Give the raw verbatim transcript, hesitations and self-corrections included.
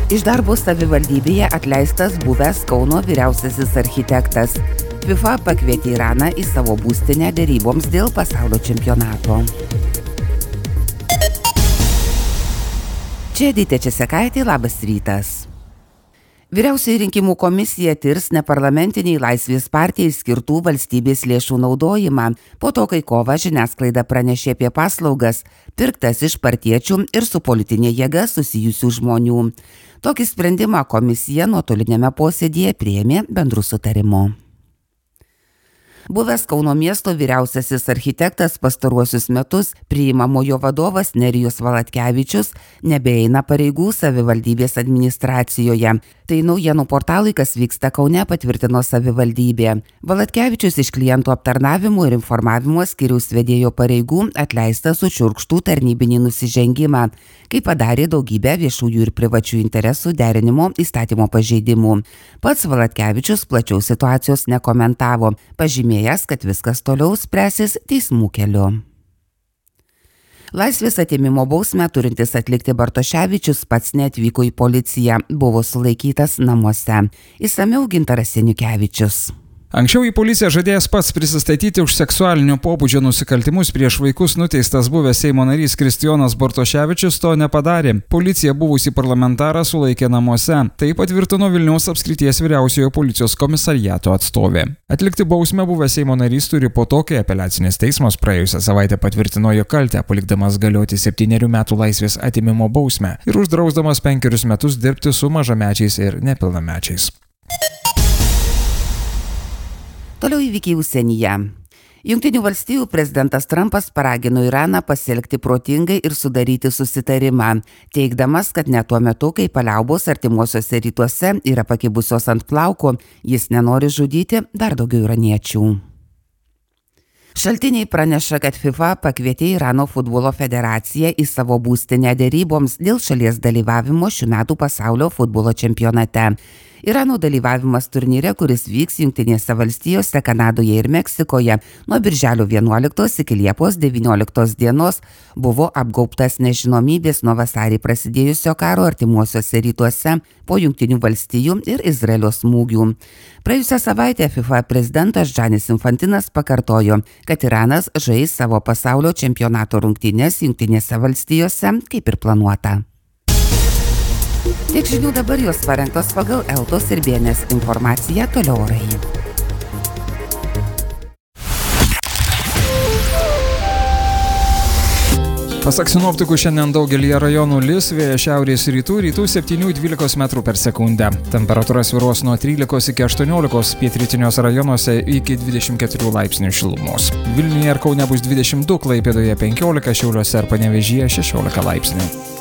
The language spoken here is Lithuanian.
Iš darbo savivaldybėje atleistas buvęs Kauno vyriausiasis architektas. FIFA pakvietė Iraną į savo būstinę deryboms dėl pasaulio čempionato. Čia Edita Česekaitė, labas rytas. Vyriausioji rinkimų komisija tirs neparlamentiniai Laisvės partijai skirtų valstybės lėšų naudojimą, po to, kai kovą žiniasklaida pranešė apie paslaugas, pirktas iš partiečių ir su politinė jėga susijusių žmonių. Tokį sprendimą komisija nuotolinėme posėdyje priėmė bendru sutarimu. Buvęs Kauno miesto vyriausiasis architektas pastaruosius metus, priimamojo vadovas Nerijus Valatkevičius, nebeeina pareigų savivaldybės administracijoje. Tai naujienų portalui, kas vyksta Kaune, patvirtino savivaldybė. Valatkevičius iš klientų aptarnavimo ir informavimo skyriaus vedėjo pareigų atleistas už šiurkštų tarnybinį nusižengimą, kai padarė daugybę viešųjų ir privačių interesų derinimo įstatymo pažeidimų. Pats Valatkevičius plačiau situacijos nekomentavo, pažymėjęs, kad viskas toliau spręsis teismų keliu. Laisvės atėmimo bausmę turintis atlikti Bartoševičius pats neatvyko į policiją, buvo sulaikytas namuose. Išsamiau Gintaras Seniukevičius. Anksčiau į policiją žadėjęs pats prisistatyti už seksualinio pobūdžio nusikaltimus prieš vaikus nuteistas buvęs Seimo narys Kristijonas Bartoševičius to nepadarė. Policija buvusį parlamentarą sulaikė namuose. Tai patvirtino Vilniaus apskrities vyriausiojo policijos komisariato atstovė. Atlikti bausmę buvęs Seimo narys turi po to, kai apeliacinis teismas praėjusią savaitę patvirtino jo kaltę, palikdamas galioti septynerių metų laisvės atėmimo bausmę ir uždrausdamas penkerius metus dirbti su mažamečiais ir nepilnamečiais. Toliau įvykiai užsienyje. Jungtinių valstijų prezidentas Trumpas paragino Iraną pasielgti protingai ir sudaryti susitarimą, teigdamas, kad net tuo metu, kai paliaubos artimuosiuose rytuose yra pakibusios ant plauko, jis nenori žudyti dar daugiau iraniečių. Šaltiniai praneša, kad FIFA pakvietė Irano futbolo federaciją į savo būstinę deryboms dėl šalies dalyvavimo šių metų pasaulio futbolo čempionate. Irano dalyvavimas turnyre, kuris vyks Jungtinėse valstijose, Kanadoje ir Meksikoje nuo birželio vienuoliktos iki Liepos devynioliktos dienos, buvo apgaubtas nežinomybės nuo vasarį prasidėjusio karo artimuosiuose rytuose po Jungtinių valstijų ir Izraelio smūgių. Praėjusią savaitę FIFA prezidentas Giannis Infantinas pakartojo, kad Iranas žais savo pasaulio čempionato rungtynes Jungtinėse valstijose, kaip ir planuota. Tiek žinių dabar, jos parengtos pagal Eltos ir B N S informaciją, toliau orai. Pasak sinoptikų, šiandien daugelyje rajonų lis, vėjas šiaurės rytų, rytų septynių iki dvylikos metrų per sekundę. Temperatūra svyruos nuo trylikos iki aštuoniolikos, pietrytiniuose rajonuose iki dvidešimt keturių laipsnių šilumos. Vilniuje ir Kaune bus dvidešimt du, Klaipėdoje penkiolika, Šiauliuose ir Panevėžyje šešiolika laipsnių.